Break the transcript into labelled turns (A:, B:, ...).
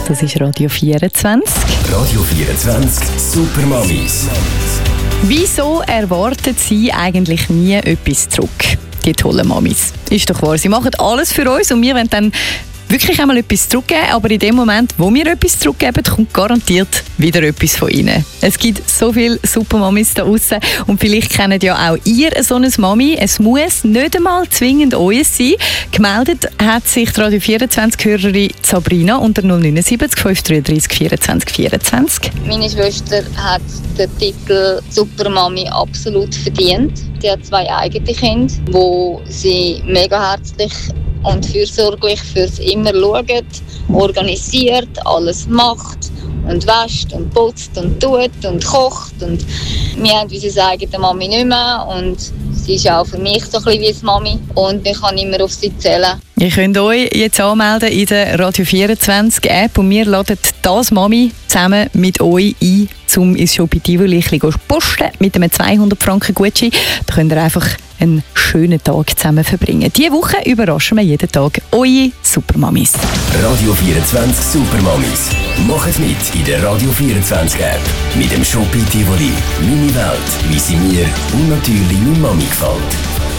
A: Das ist Radio 24.
B: Radio 24 Supermamis.
A: Wieso erwarten Sie eigentlich nie etwas zurück? Die tollen Mamis. Ist doch wahr. Sie machen alles für uns und wir wollen dann wirklich einmal etwas zurückgeben, aber in dem Moment, wo wir etwas zurückgeben, kommt garantiert wieder etwas von ihnen. Es gibt so viele super Mamis da draussen und vielleicht kennt ja auch ihr so eine Mami. Es muss nicht einmal zwingend euer sein. Gemeldet hat sich die Radio 24-Hörerin Sabrina unter 079 533 24 24.
C: Meine Schwester hat den Titel Supermami absolut verdient. Sie hat 2 eigene Kinder, wo sie mega herzlich und fürsorglich fürs immer schaut, organisiert, alles macht und wäscht und putzt und tut und kocht. Und wir haben unsere eigene Mami nicht mehr und sie ist auch für mich so ein bisschen wie eine Mami und ich kann immer auf sie zählen.
A: Ihr könnt euch jetzt anmelden in der Radio 24 App und wir laden das Mami zusammen mit euch ein, um ins Shop Tivoli zu posten mit einem 200 Franken Gutschein. Da könnt ihr einfach einen schönen Tag zusammen verbringen. Diese Woche überraschen wir jeden Tag eure Supermamis.
B: Radio 24 Supermamis. Mach es mit in der Radio 24 App. Mit dem Shop Tivoli. Meine Welt, wie sie mir und natürlich meine Mami gefällt.